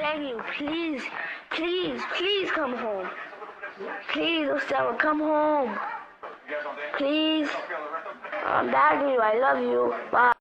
begging you, please, please, please come home. Please, Osama, come home. Please. I'm begging you. I love you. Bye.